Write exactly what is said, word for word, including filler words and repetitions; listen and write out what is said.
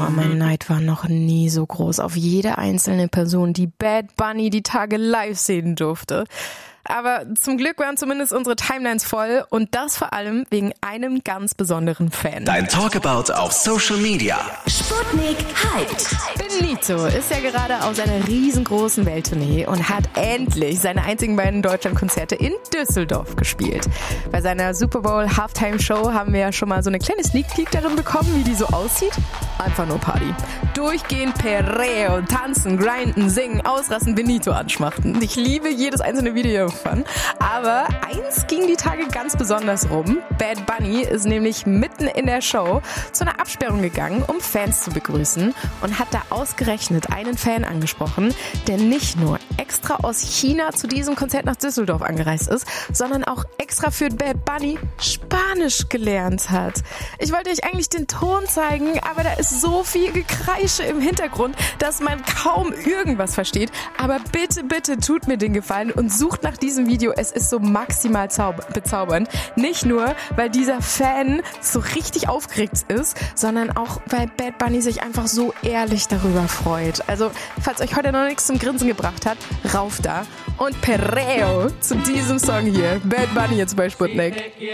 Boah, mein Neid war noch nie so groß auf jede einzelne Person, die Bad Bunny die Tage live sehen durfte. Aber zum Glück waren zumindest unsere Timelines voll und das vor allem wegen einem ganz besonderen Fan. Dein Talkabout auf Social Media. Sputnik hyped. Benito ist ja gerade auf seiner riesengroßen Welttournee und hat endlich seine einzigen beiden Deutschlandkonzerte in Düsseldorf gespielt. Bei seiner Super Bowl Halftime Show haben wir ja schon mal so eine kleine Sneak Peek darin bekommen, wie die so aussieht. Einfach nur Party. Durchgehend Perreo, tanzen, grinden, singen, ausrasten, Benito anschmachten. Ich liebe jedes einzelne Video davon. Aber eins ging die Tage ganz besonders rum. Bad Bunny ist nämlich mitten in der Show zu einer Absperrung gegangen, um Fans zu begrüßen und hat da ausgerechnet einen Fan angesprochen, der nicht nur extra aus China zu diesem Konzert nach Düsseldorf angereist ist, sondern auch extra für Bad Bunny Spanisch gelernt hat. Ich wollte euch eigentlich den Ton zeigen, aber da ist so viel Gekreische im Hintergrund, dass man kaum irgendwas versteht. Aber bitte, bitte tut mir den Gefallen und sucht nach diesem Video. Es ist so maximal zauber- bezaubernd. Nicht nur, weil dieser Fan so richtig aufgeregt ist, sondern auch, weil Bad Bunny sich einfach so ehrlich darüber freut. Also, falls euch heute noch nichts zum Grinsen gebracht hat, rauf da und Perreo zu diesem Song hier. Bad Bunny jetzt bei Sputnik.